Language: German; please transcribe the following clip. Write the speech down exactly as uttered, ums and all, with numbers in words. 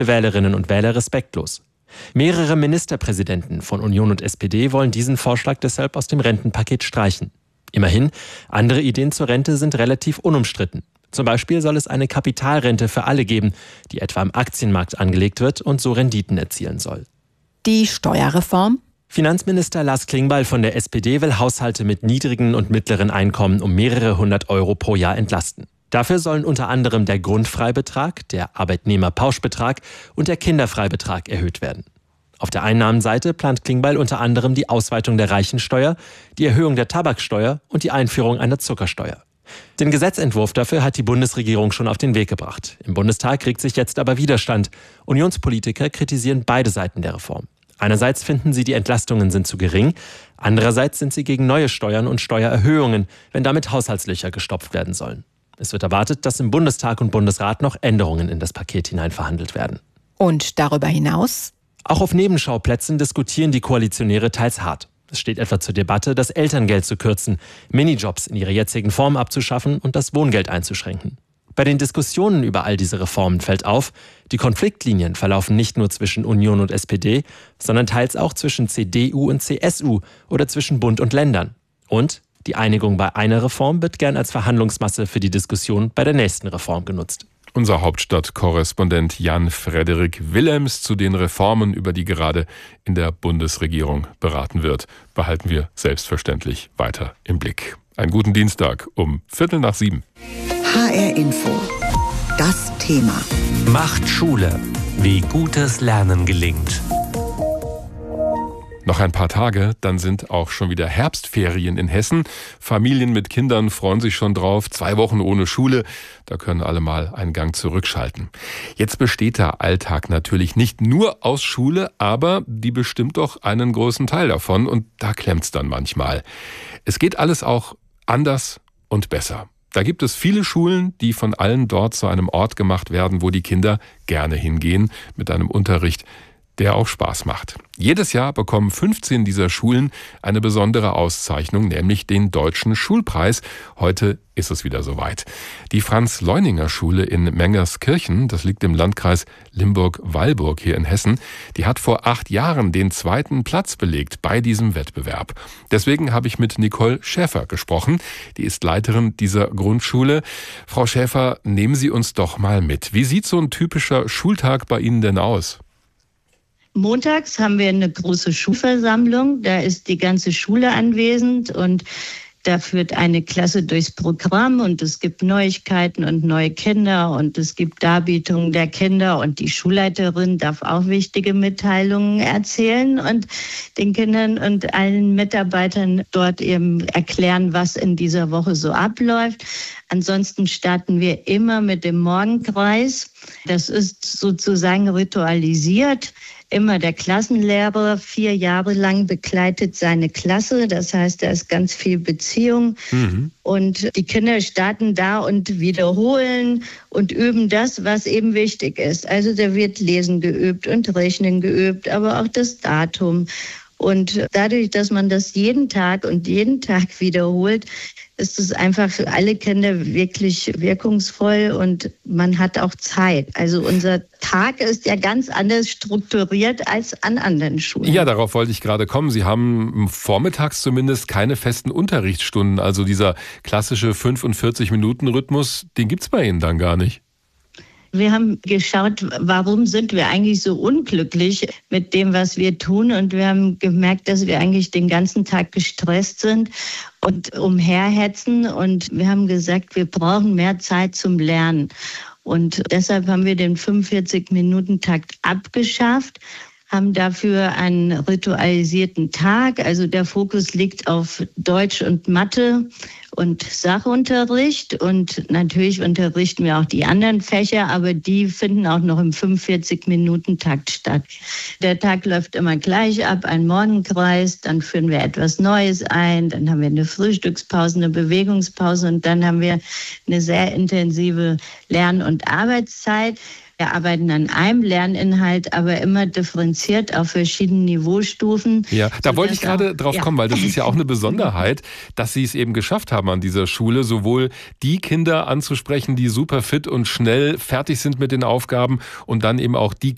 Wählerinnen und Wähler respektlos. Mehrere Ministerpräsidenten von Union und S P D wollen diesen Vorschlag deshalb aus dem Rentenpaket streichen. Immerhin, andere Ideen zur Rente sind relativ unumstritten. Zum Beispiel soll es eine Kapitalrente für alle geben, die etwa am Aktienmarkt angelegt wird und so Renditen erzielen soll. Die Steuerreform? Finanzminister Lars Klingbeil von der S P D will Haushalte mit niedrigen und mittleren Einkommen um mehrere hundert Euro pro Jahr entlasten. Dafür sollen unter anderem der Grundfreibetrag, der Arbeitnehmerpauschbetrag und der Kinderfreibetrag erhöht werden. Auf der Einnahmenseite plant Klingbeil unter anderem die Ausweitung der Reichensteuer, die Erhöhung der Tabaksteuer und die Einführung einer Zuckersteuer. Den Gesetzentwurf dafür hat die Bundesregierung schon auf den Weg gebracht. Im Bundestag regt sich jetzt aber Widerstand. Unionspolitiker kritisieren beide Seiten der Reform. Einerseits finden sie, die Entlastungen sind zu gering, andererseits sind sie gegen neue Steuern und Steuererhöhungen, wenn damit Haushaltslöcher gestopft werden sollen. Es wird erwartet, dass im Bundestag und Bundesrat noch Änderungen in das Paket hinein verhandelt werden. Und darüber hinaus? Auch auf Nebenschauplätzen diskutieren die Koalitionäre teils hart. Es steht etwa zur Debatte, das Elterngeld zu kürzen, Minijobs in ihrer jetzigen Form abzuschaffen und das Wohngeld einzuschränken. Bei den Diskussionen über all diese Reformen fällt auf, die Konfliktlinien verlaufen nicht nur zwischen Union und S P D, sondern teils auch zwischen C D U und C S U oder zwischen Bund und Ländern. Und die Einigung bei einer Reform wird gern als Verhandlungsmasse für die Diskussion bei der nächsten Reform genutzt. Unser Hauptstadtkorrespondent Jan-Frederik Willems zu den Reformen, über die gerade in der Bundesregierung beraten wird, behalten wir selbstverständlich weiter im Blick. Einen guten Dienstag um Viertel nach sieben. H R Info. Das Thema. Macht Schule. Wie gutes Lernen gelingt. Noch ein paar Tage, dann sind auch schon wieder Herbstferien in Hessen. Familien mit Kindern freuen sich schon drauf. Zwei Wochen ohne Schule, da können alle mal einen Gang zurückschalten. Jetzt besteht der Alltag natürlich nicht nur aus Schule, aber die bestimmt doch einen großen Teil davon und da klemmt's dann manchmal. Es geht alles auch anders und besser. Da gibt es viele Schulen, die von allen dort zu einem Ort gemacht werden, wo die Kinder gerne hingehen, mit einem Unterricht, der auch Spaß macht. Jedes Jahr bekommen fünfzehn dieser Schulen eine besondere Auszeichnung, nämlich den Deutschen Schulpreis. Heute ist es wieder soweit. Die Franz-Leuninger-Schule in Mengerskirchen, das liegt im Landkreis Limburg-Weilburg hier in Hessen, die hat vor acht Jahren den zweiten Platz belegt bei diesem Wettbewerb. Deswegen habe ich mit Nicole Schäfer gesprochen. Die ist Leiterin dieser Grundschule. Frau Schäfer, nehmen Sie uns doch mal mit. Wie sieht so ein typischer Schultag bei Ihnen denn aus? Montags haben wir eine große Schulversammlung. Da ist die ganze Schule anwesend und da führt eine Klasse durchs Programm und es gibt Neuigkeiten und neue Kinder und es gibt Darbietungen der Kinder und die Schulleiterin darf auch wichtige Mitteilungen erzählen und den Kindern und allen Mitarbeitern dort eben erklären, was in dieser Woche so abläuft. Ansonsten starten wir immer mit dem Morgenkreis. Das ist sozusagen ritualisiert. Immer der Klassenlehrer vier Jahre lang begleitet seine Klasse. Das heißt, da ist ganz viel Beziehung. Mhm. Und die Kinder starten da und wiederholen und üben das, was eben wichtig ist. Also da wird Lesen geübt und Rechnen geübt, aber auch das Datum. Und dadurch, dass man das jeden Tag und jeden Tag wiederholt, ist es einfach für alle Kinder wirklich wirkungsvoll und man hat auch Zeit. Also unser Tag ist ja ganz anders strukturiert als an anderen Schulen. Ja, darauf wollte ich gerade kommen. Sie haben vormittags zumindest keine festen Unterrichtsstunden. Also dieser klassische fünfundvierzig-Minuten-Rhythmus, den gibt's bei Ihnen dann gar nicht. Wir haben geschaut, warum sind wir eigentlich so unglücklich mit dem, was wir tun. Und wir haben gemerkt, dass wir eigentlich den ganzen Tag gestresst sind und umherhetzen. Und wir haben gesagt, wir brauchen mehr Zeit zum Lernen. Und deshalb haben wir den fünfundvierzig-Minuten-Takt abgeschafft, haben dafür einen ritualisierten Tag. Also der Fokus liegt auf Deutsch und Mathe und Sachunterricht. Und natürlich unterrichten wir auch die anderen Fächer, aber die finden auch noch im fünfundvierzig-Minuten-Takt statt. Der Tag läuft immer gleich ab, ein Morgenkreis, dann führen wir etwas Neues ein, dann haben wir eine Frühstückspause, eine Bewegungspause und dann haben wir eine sehr intensive Lern- und Arbeitszeit. Wir arbeiten an einem Lerninhalt, aber immer differenziert auf verschiedenen Niveaustufen. Ja, da wollte ich gerade drauf ja. kommen, weil das ist ja auch eine Besonderheit, dass Sie es eben geschafft haben an dieser Schule, sowohl die Kinder anzusprechen, die super fit und schnell fertig sind mit den Aufgaben und dann eben auch die